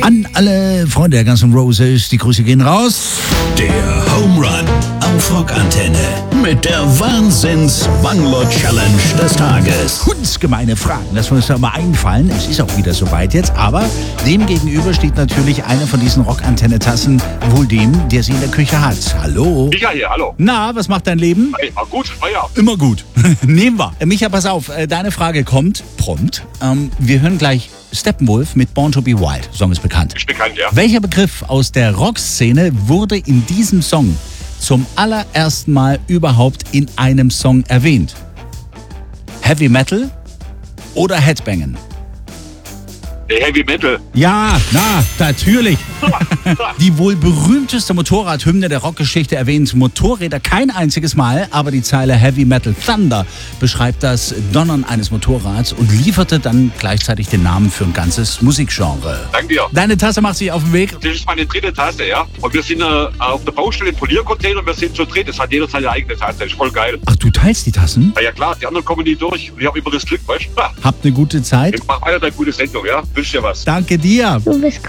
An alle Freunde der Guns N' Roses, die Grüße gehen raus. Der Home Run auf Rockantenne mit der Wahnsinns-Bangler-Challenge des Tages. Kunstgemeine Fragen, das muss uns da mal einfallen. Es ist auch wieder soweit jetzt, aber dem gegenüber steht natürlich eine von diesen Rockantenne-Tassen, wohl dem, der sie in der Küche hat. Hallo? Micha hier, hallo. Na, was macht dein Leben? Hey, gut, ja. Immer gut. Nehmen wir. Micha, pass auf, deine Frage kommt prompt. Wir hören gleich Steppenwolf mit Born to be Wild. Song ist bekannt. Ist bekannt, ja. Welcher Begriff aus der Rockszene wurde in diesem Song zum allerersten Mal überhaupt in einem Song erwähnt? Heavy Metal oder Headbangen? Der Heavy Metal. Ja, natürlich. Die wohl berühmteste Motorradhymne der Rockgeschichte erwähnt Motorräder kein einziges Mal, aber die Zeile Heavy Metal Thunder beschreibt das Donnern eines Motorrads und lieferte dann gleichzeitig den Namen für ein ganzes Musikgenre. Danke dir. Deine Tasse macht sich auf den Weg. Das ist meine dritte Tasse, ja. Und wir sind auf der Baustelle im Poliercontainer und wir sind zu dritt. Das hat jeder seine eigene Tasse. Das ist voll geil. Ach, du teilst die Tassen? Na ja klar, die anderen kommen nie durch. Und ich habe immer das Glück, weißt du? Habt eine gute Zeit. Ich mache weiter eine gute Sendung, ja. Wünsch dir was. Danke dir. Du bist